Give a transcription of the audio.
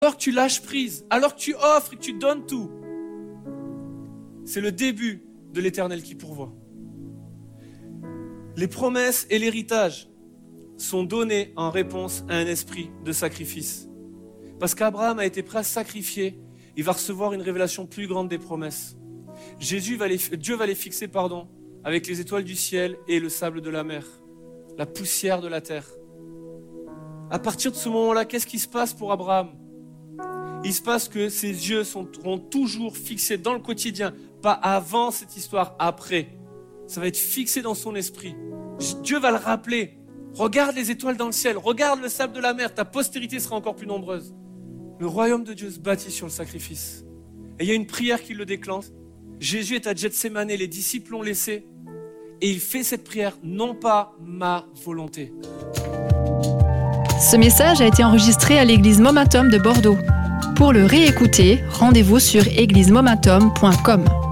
alors que tu lâches prise, alors que tu offres et que tu donnes tout, c'est le début de l'Éternel qui pourvoit. Les promesses et l'héritage sont donnés en réponse à un esprit de sacrifice. Parce qu'Abraham a été prêt à sacrifier, il va recevoir une révélation plus grande des promesses. Dieu va les fixer, avec les étoiles du ciel et le sable de la mer, la poussière de la terre. À partir de ce moment-là, qu'est-ce qui se passe pour Abraham ? Il se passe que ses yeux seront toujours fixés dans le quotidien, pas avant cette histoire, après. Ça va être fixé dans son esprit. Dieu va le rappeler. Regarde les étoiles dans le ciel, regarde le sable de la mer, ta postérité sera encore plus nombreuse. Le royaume de Dieu se bâtit sur le sacrifice. Et il y a une prière qui le déclenche. Jésus est à Gethsémane, les disciples l'ont laissé. Et il fait cette prière, non pas ma volonté. Ce message a été enregistré à l'église Momentum de Bordeaux. Pour le réécouter, rendez-vous sur églisemomentum.com.